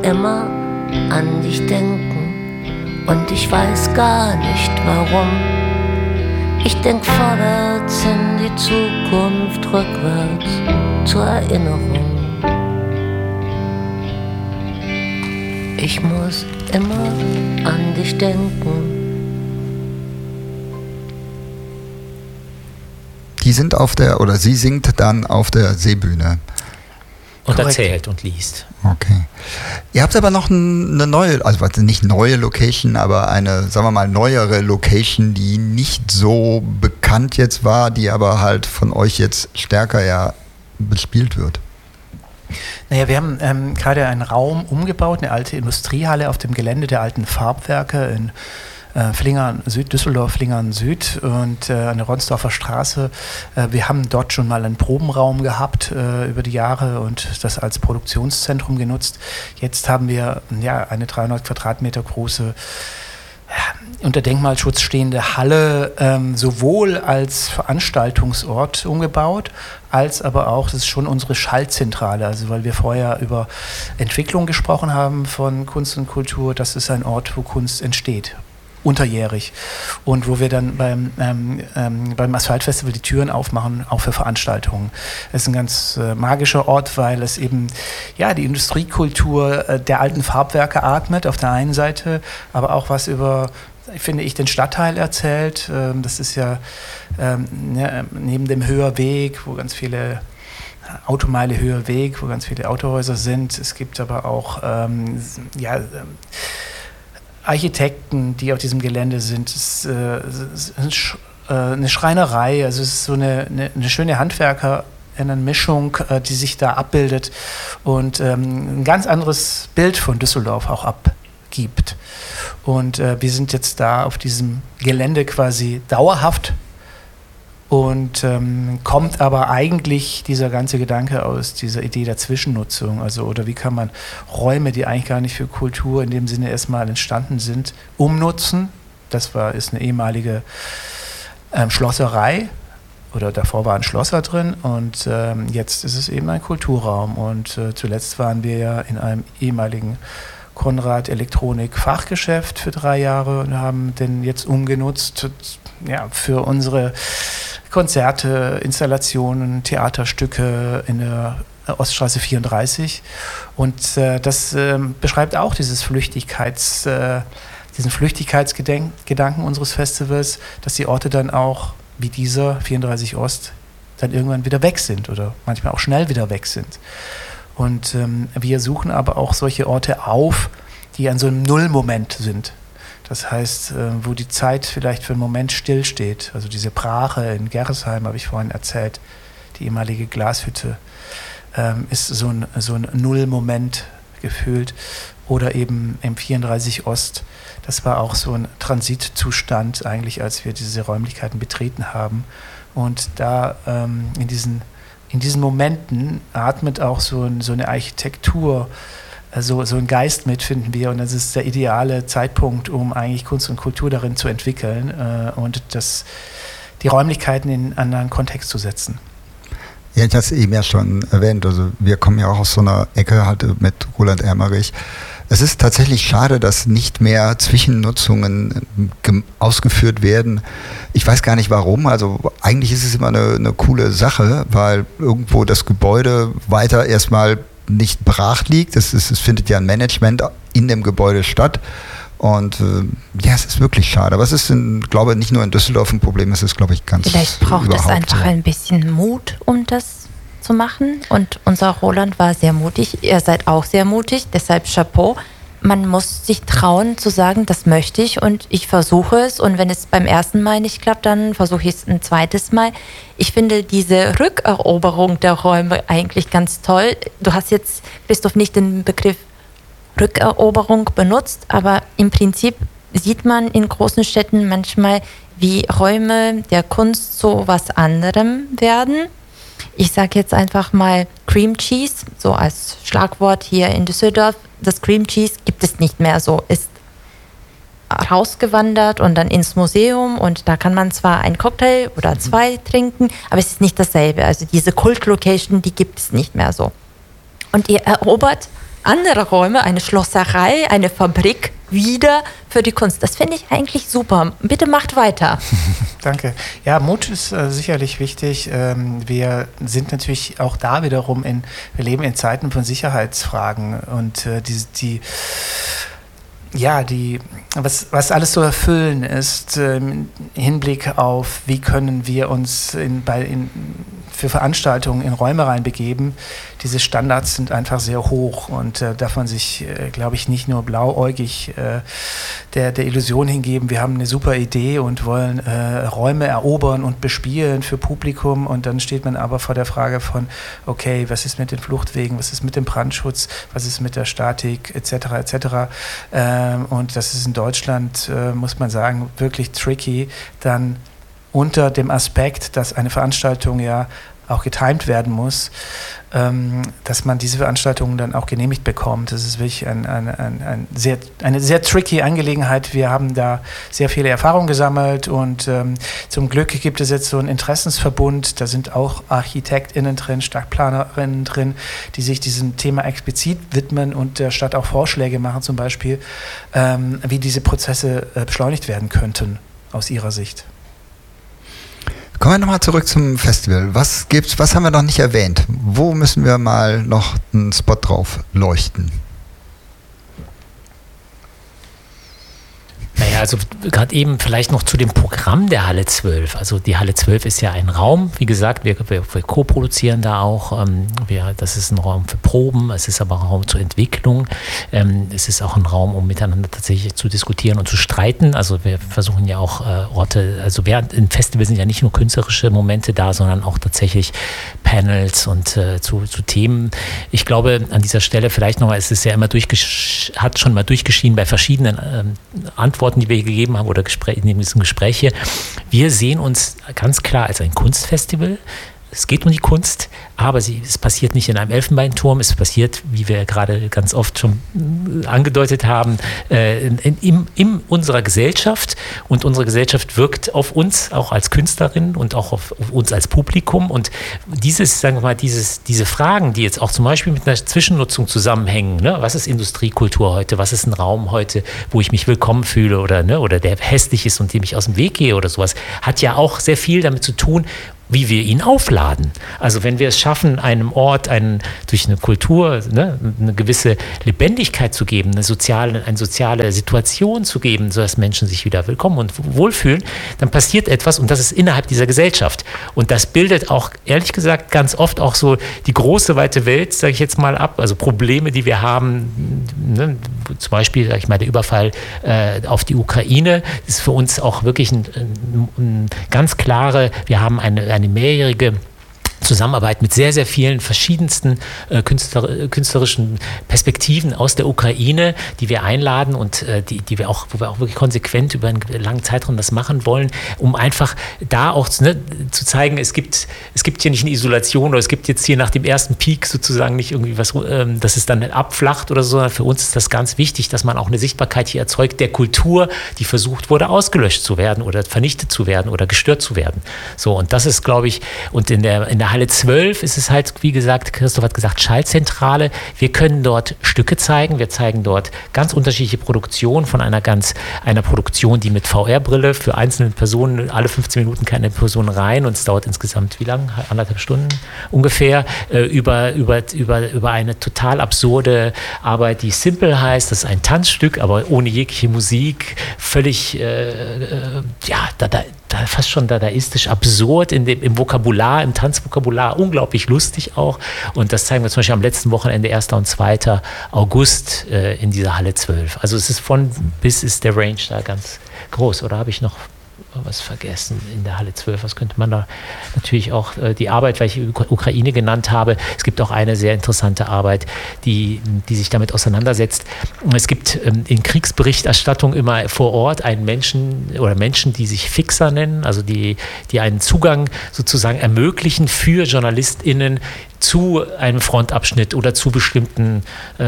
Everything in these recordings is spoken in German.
immer an dich denken und ich weiß gar nicht warum. Ich denk vorwärts in die Zukunft, rückwärts zur Erinnerung. Ich muss immer an dich denken. Die sind oder sie singt dann auf der Seebühne. Und erzählt und liest. Okay. Ihr habt aber noch eine neue, also nicht neue Location, aber eine, sagen wir mal, neuere Location, die nicht so bekannt jetzt war, die aber halt von euch jetzt stärker ja bespielt wird. Naja, wir haben gerade einen Raum umgebaut, eine alte Industriehalle auf dem Gelände der alten Farbwerke in Flingern Süd, Düsseldorf, Flingern Süd und an der Ronsdorfer Straße. Wir haben dort schon mal einen Probenraum gehabt über die Jahre und das als Produktionszentrum genutzt. Jetzt haben wir eine 300 Quadratmeter große unter Denkmalschutz stehende Halle sowohl als Veranstaltungsort umgebaut, als aber auch, das ist schon unsere Schaltzentrale, also weil wir vorher über Entwicklung gesprochen haben von Kunst und Kultur, das ist ein Ort, wo Kunst entsteht. Unterjährig und wo wir dann beim Asphaltfestival die Türen aufmachen, auch für Veranstaltungen. Es ist ein ganz magischer Ort, weil es eben die Industriekultur der alten Farbwerke atmet auf der einen Seite, aber auch was über, finde ich, den Stadtteil erzählt. Das ist neben dem Höherweg, wo ganz viele Automeile Höherweg, wo ganz viele Autohäuser sind. Es gibt aber auch Architekten, die auf diesem Gelände sind. Es ist eine Schreinerei, also es ist so eine schöne Handwerkermischung, die sich da abbildet und ein ganz anderes Bild von Düsseldorf auch abgibt. Und wir sind jetzt da auf diesem Gelände quasi dauerhaft und kommt aber eigentlich dieser ganze Gedanke aus dieser Idee der Zwischennutzung, also oder wie kann man Räume, die eigentlich gar nicht für Kultur in dem Sinne erstmal entstanden sind, umnutzen. Das ist eine ehemalige Schlosserei oder davor war ein Schlosser drin und jetzt ist es eben ein Kulturraum und zuletzt waren wir ja in einem ehemaligen Konrad Elektronik Fachgeschäft für 3 Jahre und haben den jetzt umgenutzt für unsere Konzerte, Installationen, Theaterstücke in der Oststraße 34 und das beschreibt auch diesen Flüchtigkeitsgedanken unseres Festivals, dass die Orte dann auch wie dieser 34 Ost dann irgendwann wieder weg sind oder manchmal auch schnell wieder weg sind. Und wir suchen aber auch solche Orte auf, die an so einem Nullmoment sind. Das heißt, wo die Zeit vielleicht für einen Moment stillsteht. Also diese Brache in Gerresheim, habe ich vorhin erzählt, die ehemalige Glashütte, ist so ein Nullmoment gefühlt. Oder eben im 34 Ost, das war auch so ein Transitzustand eigentlich, als wir diese Räumlichkeiten betreten haben. Und da in diesen Momenten atmet auch so eine Architektur, so ein Geist mit, finden wir. Und das ist der ideale Zeitpunkt, um eigentlich Kunst und Kultur darin zu entwickeln und die Räumlichkeiten in einen anderen Kontext zu setzen. Ja, ich habe es eben ja schon erwähnt. Also wir kommen ja auch aus so einer Ecke halt mit Roland Emmerich. Es ist tatsächlich schade, dass nicht mehr Zwischennutzungen ausgeführt werden. Ich weiß gar nicht warum. Also eigentlich ist es immer eine coole Sache, weil irgendwo das Gebäude weiter erstmal nicht brach liegt. Es findet ja ein Management in dem Gebäude statt. Und es ist wirklich schade. Aber es ist, glaube ich, nicht nur in Düsseldorf ein Problem, es ist, glaube ich, ganz Vielleicht braucht es einfach ein bisschen Mut, um das zu machen. Und unser Roland war sehr mutig. Ihr seid auch sehr mutig, deshalb Chapeau. Man muss sich trauen zu sagen, das möchte ich und ich versuche es. Und wenn es beim ersten Mal nicht klappt, dann versuche ich es ein zweites Mal. Ich finde diese Rückeroberung der Räume eigentlich ganz toll. Du hast jetzt, Christoph, nicht den Begriff Rückeroberung benutzt, aber im Prinzip sieht man in großen Städten manchmal, wie Räume der Kunst zu was anderem werden. Ich sage jetzt einfach mal Cream Cheese, so als Schlagwort hier in Düsseldorf. Das Cream Cheese gibt es nicht mehr so, ist rausgewandert und dann ins Museum und da kann man zwar einen Cocktail oder 2 trinken, aber es ist nicht dasselbe. Also diese Kult-Location, die gibt es nicht mehr so. Und ihr erobert andere Räume, eine Schlosserei, eine Fabrik wieder für die Kunst. Das finde ich eigentlich super. Bitte macht weiter. Danke. Ja, Mut ist sicherlich wichtig. Wir sind natürlich auch da wiederum wir leben in Zeiten von Sicherheitsfragen und was alles zu erfüllen ist im Hinblick auf, wie können wir uns für Veranstaltungen in Räume reinbegeben. Diese Standards sind einfach sehr hoch und darf man sich, glaube ich, nicht nur blauäugig der Illusion hingeben, wir haben eine super Idee und wollen Räume erobern und bespielen für Publikum und dann steht man aber vor der Frage von, okay, was ist mit den Fluchtwegen, was ist mit dem Brandschutz, was ist mit der Statik etc. etc. Und das ist in Deutschland, muss man sagen, wirklich tricky, dann unter dem Aspekt, dass eine Veranstaltung ja auch getimed werden muss, dass man diese Veranstaltungen dann auch genehmigt bekommt. Das ist wirklich eine sehr tricky Angelegenheit. Wir haben da sehr viele Erfahrungen gesammelt und zum Glück gibt es jetzt so einen Interessensverbund. Da sind auch ArchitektInnen drin, StadtplanerInnen drin, die sich diesem Thema explizit widmen und der Stadt auch Vorschläge machen, zum Beispiel, wie diese Prozesse beschleunigt werden könnten aus ihrer Sicht. Kommen wir nochmal zurück zum Festival. Was haben wir noch nicht erwähnt? Wo müssen wir mal noch einen Spot drauf leuchten? Naja, also gerade eben vielleicht noch zu dem Programm der Halle 12. Also die Halle 12 ist ja ein Raum, wie gesagt, wir co-produzieren da auch. Das ist ein Raum für Proben, es ist aber ein Raum zur Entwicklung. Es ist auch ein Raum, um miteinander tatsächlich zu diskutieren und zu streiten. Also wir versuchen ja auch Orte, also während im Festival sind ja nicht nur künstlerische Momente da, sondern auch tatsächlich Panels und zu Themen. Ich glaube, an dieser Stelle vielleicht nochmal, es ist ja immer hat schon mal durchgeschieden bei verschiedenen Antworten, die wir hier gegeben haben oder in diesem Gespräch hier. Wir sehen uns ganz klar als ein Kunstfestival. Es geht um die Kunst, aber es passiert nicht in einem Elfenbeinturm, es passiert, wie wir gerade ganz oft schon angedeutet haben, in unserer Gesellschaft, und unsere Gesellschaft wirkt auf uns, auch als Künstlerin und auch auf uns als Publikum, und diese Fragen, die jetzt auch zum Beispiel mit einer Zwischennutzung zusammenhängen, ne? Was ist Industriekultur heute, was ist ein Raum heute, wo ich mich willkommen fühle oder der hässlich ist und dem ich aus dem Weg gehe oder sowas, hat ja auch sehr viel damit zu tun, wie wir ihn aufladen. Also wenn wir es schaffen, einem Ort durch eine Kultur eine gewisse Lebendigkeit zu geben, eine soziale Situation zu geben, sodass Menschen sich wieder willkommen und wohlfühlen, dann passiert etwas, und das ist innerhalb dieser Gesellschaft. Und das bildet auch, ehrlich gesagt, ganz oft auch so die große, weite Welt, sage ich jetzt mal, ab. Also Probleme, die wir haben, ne? Zum Beispiel, sage ich mal, der Überfall auf die Ukraine ist für uns auch wirklich ein ganz klare, wir haben eine mehrjährige Zusammenarbeit mit sehr, sehr vielen verschiedensten künstlerischen Perspektiven aus der Ukraine, die wir einladen und wo wir auch wirklich konsequent über einen langen Zeitraum das machen wollen, um einfach da auch zu zeigen, es gibt hier nicht eine Isolation, oder es gibt jetzt hier nach dem ersten Peak sozusagen nicht irgendwie was, dass es dann abflacht oder so, sondern für uns ist das ganz wichtig, dass man auch eine Sichtbarkeit hier erzeugt der Kultur, die versucht wurde, ausgelöscht zu werden oder vernichtet zu werden oder gestört zu werden. So, und das ist, glaube ich, und in der Halle 12 ist es halt, wie gesagt, Christoph hat gesagt, Schallzentrale. Wir können dort Stücke zeigen. Wir zeigen dort ganz unterschiedliche Produktionen von einer Produktion, die mit VR-Brille für einzelne Personen, alle 15 Minuten kann eine Person rein, und es dauert insgesamt, wie lang? 1,5 Stunden ungefähr, über eine total absurde Arbeit, die Simple heißt. Das ist ein Tanzstück, aber ohne jegliche Musik, völlig, fast schon dadaistisch absurd im Vokabular, im Tanzvokabular, unglaublich lustig auch. Und das zeigen wir zum Beispiel am letzten Wochenende, 1. und 2. August in dieser Halle 12. Also es ist von bis ist der Range da ganz groß. Oder habe ich noch was vergessen in der Halle 12? Was könnte man da? Natürlich auch die Arbeit, weil ich Ukraine genannt habe. Es gibt auch eine sehr interessante Arbeit, die sich damit auseinandersetzt. Es gibt in Kriegsberichterstattung immer vor Ort einen Menschen, die sich Fixer nennen, also die einen Zugang sozusagen ermöglichen für JournalistInnen, zu einem Frontabschnitt oder zu bestimmten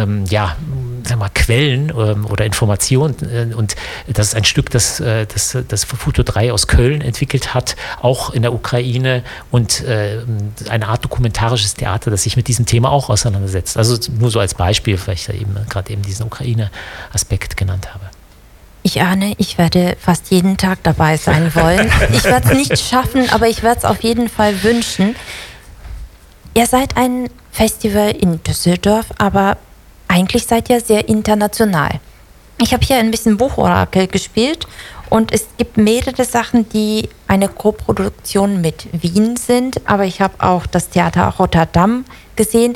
Quellen oder Informationen. Und das ist ein Stück, das Futur 3 aus Köln entwickelt hat, auch in der Ukraine, und eine Art dokumentarisches Theater, das sich mit diesem Thema auch auseinandersetzt. Also nur so als Beispiel, weil ich da gerade diesen Ukraine-Aspekt genannt habe. Ich ahne, ich werde fast jeden Tag dabei sein wollen. Ich werde es nicht schaffen, aber ich werde es auf jeden Fall wünschen. Ihr seid ein Festival in Düsseldorf, aber eigentlich seid ihr sehr international. Ich habe hier ein bisschen Buchorakel gespielt und es gibt mehrere Sachen, die eine Koproduktion mit Wien sind, aber ich habe auch das Theater Rotterdam gesehen.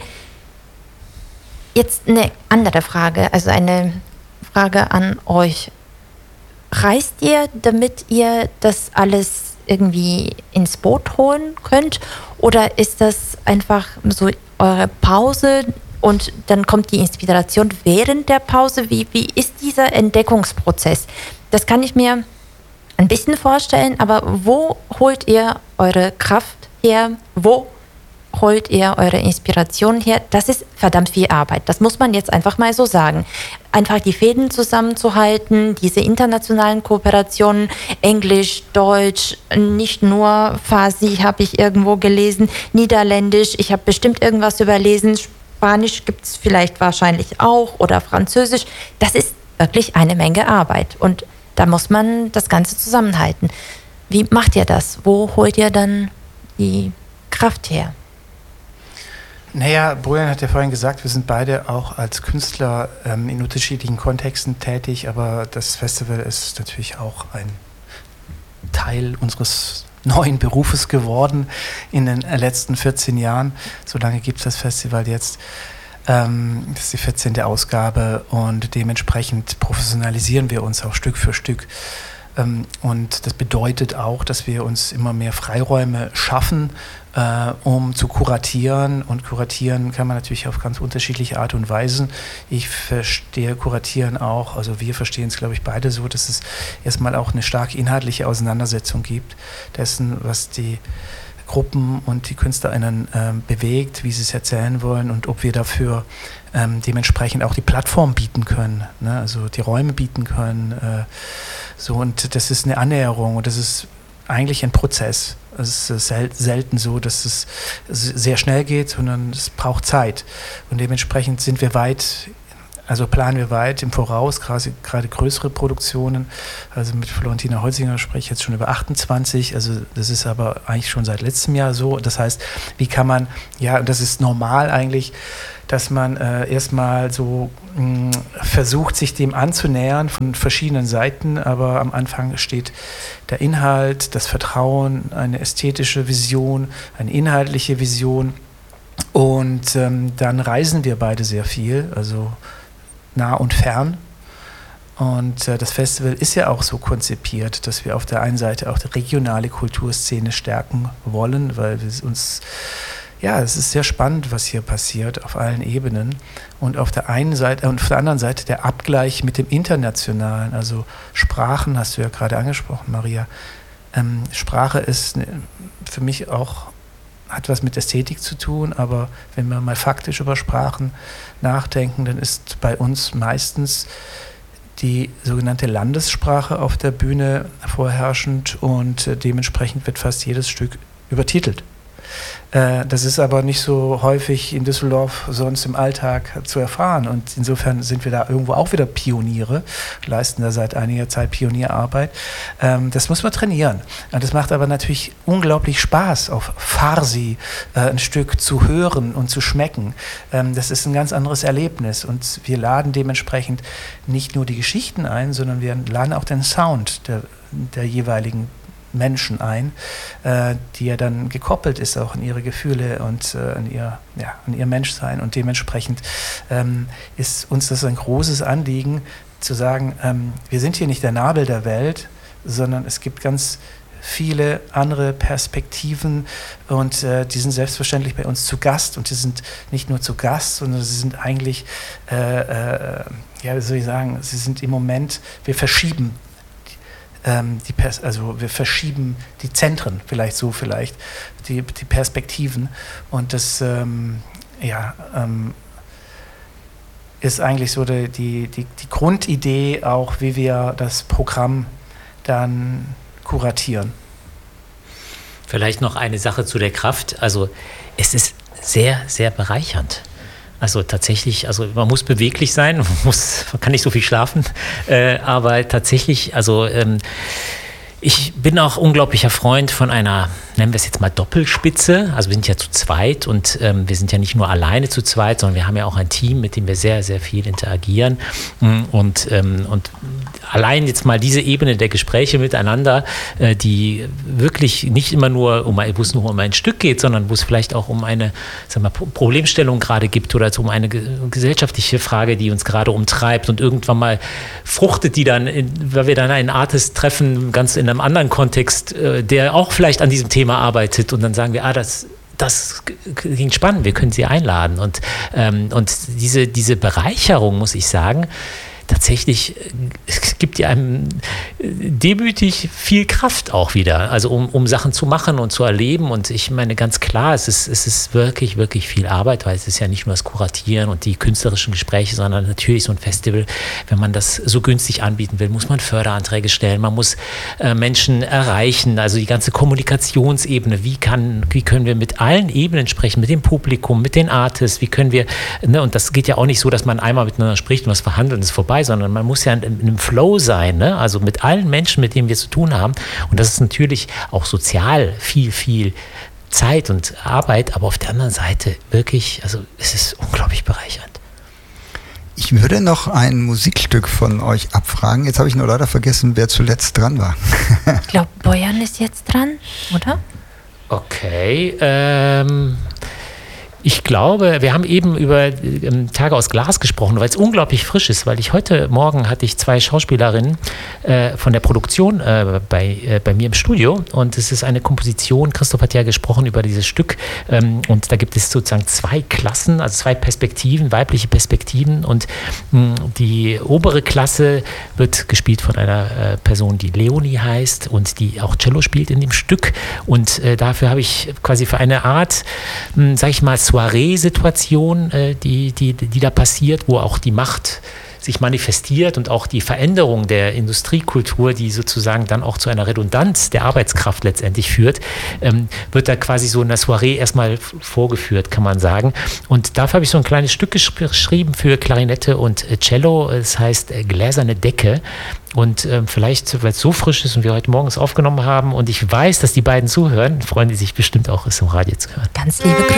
Jetzt eine andere Frage, also eine Frage an euch. Reist ihr, damit ihr das alles irgendwie ins Boot holen könnt? Oder ist das einfach so eure Pause und dann kommt die Inspiration während der Pause? Wie ist dieser Entdeckungsprozess? Das kann ich mir ein bisschen vorstellen, aber wo holt ihr eure Kraft her? Wo holt ihr eure Inspiration her? Das ist verdammt viel Arbeit. Das muss man jetzt einfach mal so sagen. Einfach die Fäden zusammenzuhalten, diese internationalen Kooperationen, Englisch, Deutsch, nicht nur Farsi habe ich irgendwo gelesen, Niederländisch, ich habe bestimmt irgendwas überlesen, Spanisch gibt es vielleicht wahrscheinlich auch oder Französisch. Das ist wirklich eine Menge Arbeit und da muss man das Ganze zusammenhalten. Wie macht ihr das? Wo holt ihr dann die Kraft her? Naja, Bojan hat ja vorhin gesagt, wir sind beide auch als Künstler in unterschiedlichen Kontexten tätig, aber das Festival ist natürlich auch ein Teil unseres neuen Berufes geworden in den letzten 14 Jahren. So lange gibt es das Festival jetzt. Das ist die 14. Ausgabe und dementsprechend professionalisieren wir uns auch Stück für Stück. Und das bedeutet auch, dass wir uns immer mehr Freiräume schaffen, um zu kuratieren. Und kuratieren kann man natürlich auf ganz unterschiedliche Art und Weisen. Ich verstehe Kuratieren auch, also wir verstehen es, glaube ich, beide so, dass es erstmal auch eine starke inhaltliche Auseinandersetzung gibt dessen, was die Gruppen und die KünstlerInnen bewegt, wie sie es erzählen wollen und ob wir dafür dementsprechend auch die Plattform bieten können, ne? Also die Räume bieten können. Und das ist eine Annäherung und das ist eigentlich ein Prozess. Es ist selten so, dass es sehr schnell geht, sondern es braucht Zeit. Und dementsprechend sind wir planen wir weit im Voraus, gerade größere Produktionen. Also mit Florentina Holzinger spreche ich jetzt schon über 28, also das ist aber eigentlich schon seit letztem Jahr so. Das heißt, wie kann man, das ist normal eigentlich, dass man erstmal so versucht, sich dem anzunähern von verschiedenen Seiten, aber am Anfang steht der Inhalt, das Vertrauen, eine ästhetische Vision, eine inhaltliche Vision und dann reisen wir beide sehr viel, also nah und fern. Und das Festival ist ja auch so konzipiert, dass wir auf der einen Seite auch die regionale Kulturszene stärken wollen, weil wir uns, es ist sehr spannend, was hier passiert auf allen Ebenen. Und auf der einen Seite und auf der anderen Seite der Abgleich mit dem Internationalen, also Sprachen, hast du ja gerade angesprochen, Maria. Sprache ist für mich auch, hat was mit Ästhetik zu tun, aber wenn wir mal faktisch über Sprachen nachdenken, dann ist bei uns meistens die sogenannte Landessprache auf der Bühne vorherrschend und dementsprechend wird fast jedes Stück übertitelt. Das ist aber nicht so häufig in Düsseldorf sonst im Alltag zu erfahren und insofern sind wir da irgendwo auch wieder Pioniere, leisten da seit einiger Zeit Pionierarbeit. Das muss man trainieren. Das macht aber natürlich unglaublich Spaß, auf Farsi ein Stück zu hören und zu schmecken. Das ist ein ganz anderes Erlebnis und wir laden dementsprechend nicht nur die Geschichten ein, sondern wir laden auch den Sound der jeweiligen Menschen ein, die ja dann gekoppelt ist auch an ihre Gefühle und an ihr Menschsein und dementsprechend ist uns das ein großes Anliegen zu sagen, wir sind hier nicht der Nabel der Welt, sondern es gibt ganz viele andere Perspektiven und die sind selbstverständlich bei uns zu Gast und die sind nicht nur zu Gast, sondern sie sind eigentlich, wie soll ich sagen, sie sind im Moment, wir verschieben also wir verschieben die Zentren die Perspektiven und das ist eigentlich so die Grundidee auch, wie wir das Programm dann kuratieren. Vielleicht noch eine Sache zu der Kraft. Also es ist sehr, sehr bereichernd. Also tatsächlich, also man muss beweglich sein, man kann nicht so viel schlafen, aber tatsächlich, also ich bin auch unglaublicher Freund von einer, nennen wir es jetzt mal Doppelspitze. Also wir sind ja zu zweit und wir sind ja nicht nur alleine zu zweit, sondern wir haben ja auch ein Team, mit dem wir sehr, sehr viel interagieren. Und allein jetzt mal diese Ebene der Gespräche miteinander, die wirklich nicht immer nur wo es nur um ein Stück geht, sondern wo es vielleicht auch um eine Problemstellung gerade gibt oder um eine gesellschaftliche Frage, die uns gerade umtreibt und irgendwann mal fruchtet die dann, weil wir dann einen Artist treffen, ganz in einem anderen Kontext, der auch vielleicht an diesem Thema arbeitet und dann sagen wir, das klingt spannend, wir können Sie einladen und diese Bereicherung, muss ich sagen, tatsächlich, es gibt ja einem demütig viel Kraft auch wieder, also um Sachen zu machen und zu erleben und ich meine ganz klar, es ist wirklich, wirklich viel Arbeit, weil es ist ja nicht nur das Kuratieren und die künstlerischen Gespräche, sondern natürlich so ein Festival, wenn man das so günstig anbieten will, muss man Förderanträge stellen, man muss Menschen erreichen, also die ganze Kommunikationsebene, wie können wir mit allen Ebenen sprechen, mit dem Publikum, mit den Artists, wie können wir, und das geht ja auch nicht so, dass man einmal miteinander spricht und was verhandelt und es ist vorbei, sondern man muss ja in einem Flow sein, ne? Also mit allen Menschen, mit denen wir zu tun haben. Und das ist natürlich auch sozial viel, viel Zeit und Arbeit, aber auf der anderen Seite wirklich, also es ist unglaublich bereichernd. Ich würde noch ein Musikstück von euch abfragen. Jetzt habe ich nur leider vergessen, wer zuletzt dran war. Ich glaube, Bojan ist jetzt dran, oder? Okay, ich glaube, wir haben eben über Tage aus Glas gesprochen, weil es unglaublich frisch ist, weil heute Morgen hatte ich 2 Schauspielerinnen von der Produktion bei mir im Studio und es ist eine Komposition, Christoph hat ja gesprochen über dieses Stück und da gibt es sozusagen 2 Klassen, also 2 Perspektiven, weibliche Perspektiven und die obere Klasse wird gespielt von einer Person, die Leonie heißt und die auch Cello spielt in dem Stück und dafür habe ich quasi für eine Art, sag ich mal, Soiree-Situation, die da passiert, wo auch die Macht sich manifestiert und auch die Veränderung der Industriekultur, die sozusagen dann auch zu einer Redundanz der Arbeitskraft letztendlich führt, wird da quasi so in der Soiree erstmal vorgeführt, kann man sagen. Und dafür habe ich so ein kleines Stück geschrieben für Klarinette und Cello. Es heißt Gläserne Decke. Und vielleicht, weil es so frisch ist und wir heute Morgen es aufgenommen haben und ich weiß, dass die beiden zuhören, freuen die sich bestimmt auch, es im Radio zu hören. Ganz liebe Grüße.